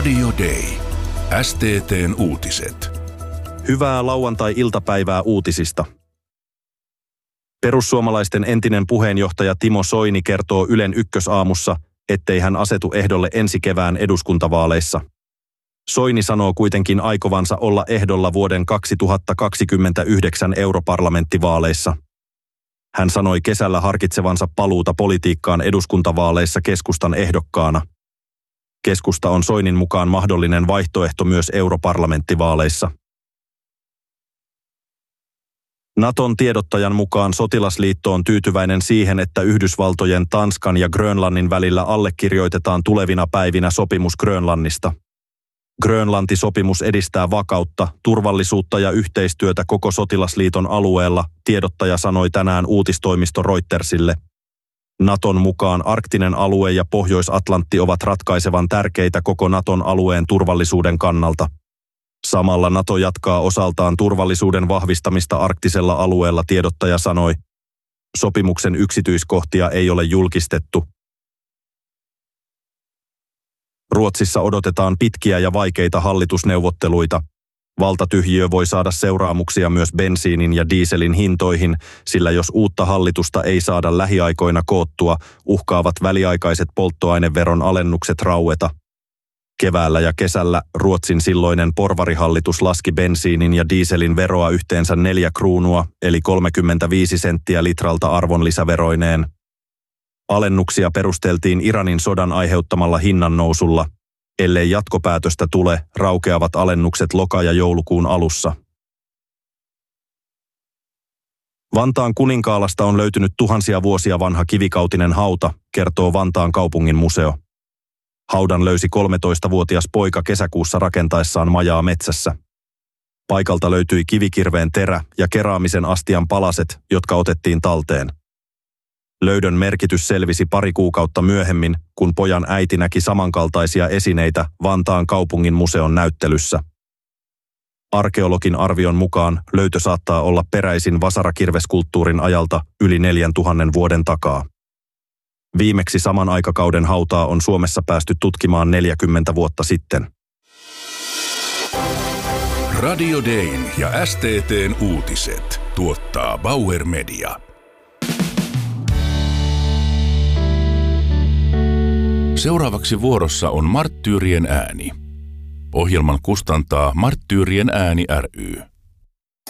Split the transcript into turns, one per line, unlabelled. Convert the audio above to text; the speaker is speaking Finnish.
Radio Day. STT:n uutiset.
Hyvää lauantai-iltapäivää uutisista. Perussuomalaisten entinen puheenjohtaja Timo Soini kertoo Ylen Ykkösaamussa, ettei hän asetu ehdolle ensi kevään eduskuntavaaleissa. Soini sanoo kuitenkin aikovansa olla ehdolla vuoden 2029 europarlamenttivaaleissa. Hän sanoi kesällä harkitsevansa paluuta politiikkaan eduskuntavaaleissa keskustan ehdokkaana. Keskusta on Soinin mukaan mahdollinen vaihtoehto myös europarlamenttivaaleissa. Naton tiedottajan mukaan sotilasliitto on tyytyväinen siihen, että Yhdysvaltojen, Tanskan ja Grönlannin välillä allekirjoitetaan tulevina päivinä sopimus Grönlannista. Grönlanti-sopimus edistää vakautta, turvallisuutta ja yhteistyötä koko sotilasliiton alueella, tiedottaja sanoi tänään uutistoimisto Reutersille. Naton mukaan arktinen alue ja Pohjois-Atlantti ovat ratkaisevan tärkeitä koko Naton alueen turvallisuuden kannalta. Samalla Nato jatkaa osaltaan turvallisuuden vahvistamista arktisella alueella, tiedottaja sanoi. Sopimuksen yksityiskohtia ei ole julkistettu. Ruotsissa odotetaan pitkiä ja vaikeita hallitusneuvotteluita. Valtatyhjiö voi saada seuraamuksia myös bensiinin ja dieselin hintoihin, sillä jos uutta hallitusta ei saada lähiaikoina koottua, uhkaavat väliaikaiset polttoaineveron alennukset raueta. Keväällä ja kesällä Ruotsin silloinen porvarihallitus laski bensiinin ja dieselin veroa yhteensä 4 kruunua, eli 35 senttiä litralta arvonlisäveroineen. Alennuksia perusteltiin Iranin sodan aiheuttamalla hinnannousulla. Ellei jatkopäätöstä tule, raukeavat alennukset loka- ja joulukuun alussa. Vantaan Kuninkaalasta on löytynyt tuhansia vuosia vanha kivikautinen hauta, kertoo Vantaan kaupungin museo. Haudan löysi 13-vuotias poika kesäkuussa rakentaessaan majaa metsässä. Paikalta löytyi kivikirveen terä ja keraamisen astian palaset, jotka otettiin talteen. Löydön merkitys selvisi pari kuukautta myöhemmin, kun pojan äiti näki samankaltaisia esineitä Vantaan kaupungin museon näyttelyssä. Arkeologin arvion mukaan löytö saattaa olla peräisin vasarakirveskulttuurin ajalta yli 4000 vuoden takaa. Viimeksi saman aikakauden hautaa on Suomessa päästy tutkimaan 40 vuotta sitten.
Radio Dayn ja STT:n uutiset tuottaa Bauer Media. Seuraavaksi vuorossa on Marttyyrien ääni. Ohjelman kustantaa Marttyyrien ääni ry.